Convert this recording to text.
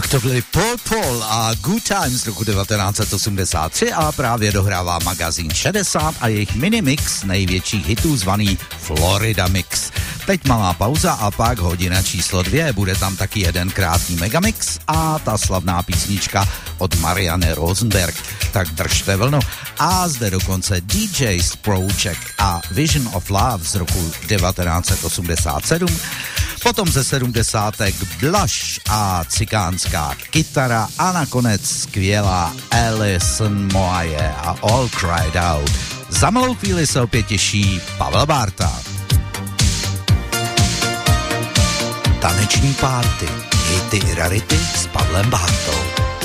Tak to byly Paul a Good Times z roku 1983 a právě dohrává magazín 60 a jejich minimix největších hitů zvaný Florida Mix. Teď malá pauza a pak hodina číslo 2. Bude tam taky jeden krátký megamix a ta slavná písnička od Marianne Rosenberg. Tak držte vlnu. A zde dokonce DJ's Project a Vision of Love z roku 1987. Potom ze 70. Blush a cikánská kytara a nakonec skvělá Alison Moye a All Cried Out. Za malou chvíli se opět těší Pavel Bárta. Taneční párty, hity i rarity s Pavlem Bártou.